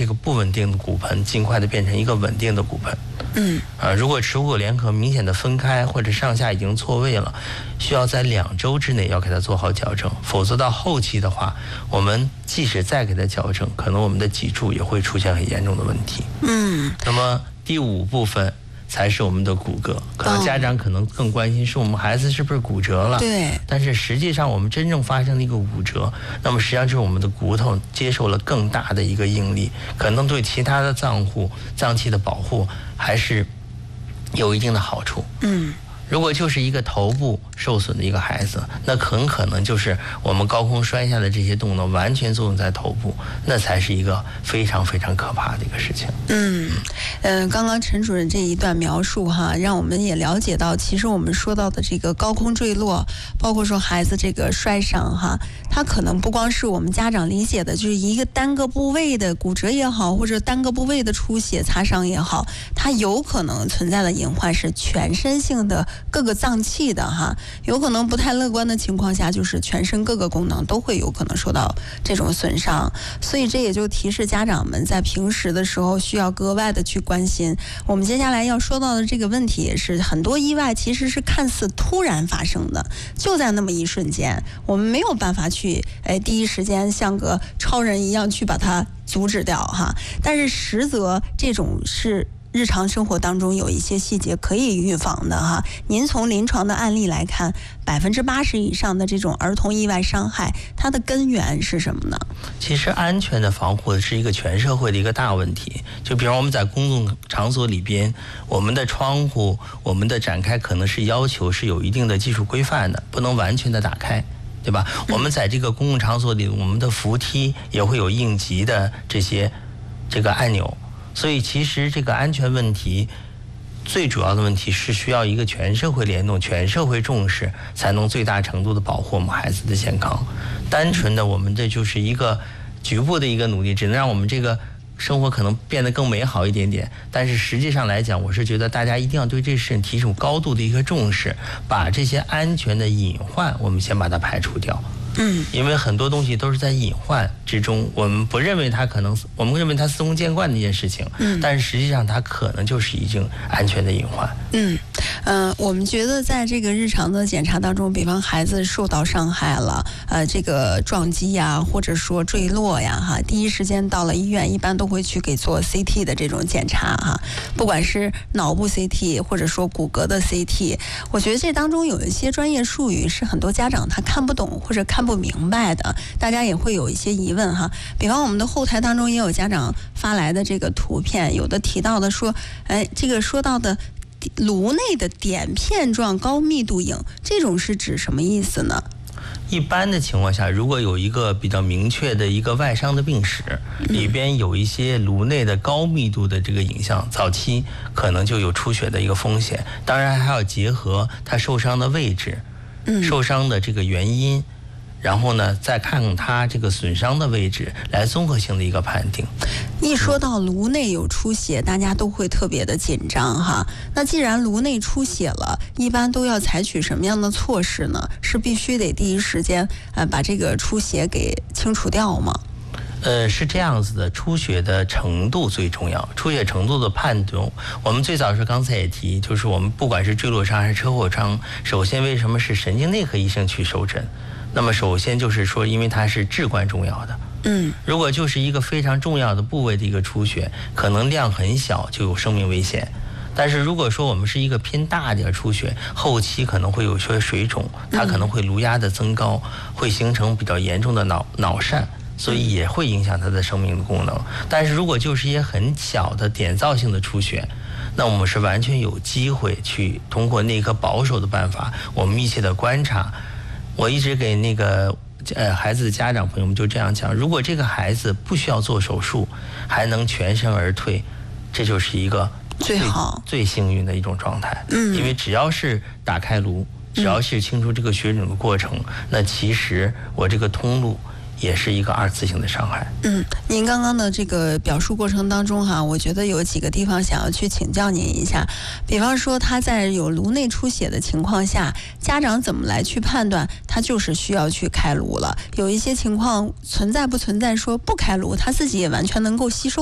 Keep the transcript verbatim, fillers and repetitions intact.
这个不稳定的骨盆尽快的变成一个稳定的骨盆。 嗯， 啊，如果耻骨联合明显的分开或者上下已经错位了，需要在两周之内要给它做好矫正，否则到后期的话，我们即使再给它矫正，可能我们的脊柱也会出现很严重的问题。 嗯， 那么第五部分才是我们的骨骼，可能家长可能更关心是我们孩子是不是骨折了， 对， 但是实际上我们真正发生的一个骨折，那么实际上就是我们的骨头接受了更大的一个应力，可能对其他的脏腑脏器的保护还是有一定的好处。 嗯， 如果就是一个头部受损的一个孩子，那很可能就是我们高空摔下的这些动能完全作用在头部，那才是一个非常非常可怕的一个事情。 嗯，呃，刚刚陈主任这一段描述哈，让我们也了解到，其实我们说到的这个高空坠落，包括说孩子这个摔伤哈，它可能不光是我们家长理解的，就是一个单个部位的骨折也好，或者单个部位的出血擦伤也好，它有可能存在的隐患是全身性的各个脏器的哈，有可能不太乐观的情况下，就是全身各个功能都会有可能受到这种损伤，所以这也就提示家长们在平时的时候需要格外的去关心。我们接下来要说到的这个问题也是，很多意外其实是看似突然发生的，就在那么一瞬间，我们没有办法去哎第一时间像个超人一样去把它阻止掉哈，但是实则这种是日常生活当中有一些细节可以预防的哈。您从临床的案例来看，百分之八十以上的这种儿童意外伤害，它的根源是什么呢？ 其实安全的防护是一个全社会的一个大问题。就比方我们在公众场所里边，我们的窗户、我们的展开可能是要求是有一定的技术规范的，不能完全的打开，对吧？我们在这个公共场所里，我们的扶梯也会有应急的这些这个按钮。所以其实这个安全问题最主要的问题是需要一个全社会联动、全社会重视，才能最大程度的保护我们孩子的健康。单纯的我们这就是一个局部的一个努力，只能让我们这个生活可能变得更美好一点点，但是实际上来讲，我是觉得大家一定要对这事情提出高度的一个重视，把这些安全的隐患我们先把它排除掉。 嗯， 因为很多东西都是在隐患之中，我们不认为它可能，我们认为它司空见惯的一件事情，嗯，但是实际上它可能就是已经安全的隐患。 嗯，呃，我们觉得在这个日常的检查当中，比方孩子受到伤害了，呃，这个撞击呀，或者说坠落呀，哈，第一时间到了医院，一般都会去给做 C T 的这种检查哈，不管是脑部 C T 或者说骨骼的 C T， 我觉得这当中有一些专业术语是很多家长他看不懂或者看不明白的，大家也会有一些疑问哈。比方我们的后台当中也有家长发来的这个图片，有的提到的说，哎，这个说到的颅内的点片状高密度影，这种是指什么意思呢？ 一般的情况下，如果有一个比较明确的一个外伤的病史，里边有一些颅内的高密度的这个影像，早期可能就有出血的一个风险。当然还要结合他受伤的位置，受伤的这个原因，然后呢，再看看它这个损伤的位置，来综合性的一个判定。 一说到颅内有出血，大家都会特别的紧张哈。那既然颅内出血了，一般都要采取什么样的措施呢？是必须得第一时间呃把这个出血给清除掉吗？ 呃，是这样子的，出血的程度最重要。出血程度的判断，我们最早是刚才也提，就是我们不管是坠落伤还是车祸伤，首先为什么是神经内科医生去受诊？那么首先就是说，因为它是至关重要的。 嗯， 如果就是一个非常重要的部位的一个出血，可能量很小就有生命危险。但是如果说我们是一个偏大点出血，后期可能会有些水肿，它可能会颅压的增高，会形成比较严重的脑脑疝，所以也会影响它的生命的功能。但是如果就是一些很小的点造性的出血，那我们是完全有机会去通过那个保守的办法，我们密切的观察。我一直给那个呃孩子的家长朋友们就这样讲，如果这个孩子不需要做手术，还能全身而退，这就是一个最好最幸运的一种状态。 嗯， 因为只要是打开颅，只要是清除这个血肿的过程，嗯，那其实我这个通路也是一个二次性的伤害。 嗯，您刚刚的这个表述过程当中哈，我觉得有几个地方想要去请教您一下。比方说他在有颅内出血的情况下，家长怎么来去判断他就是需要去开颅了？有一些情况存在不存在说不开颅，他自己也完全能够吸收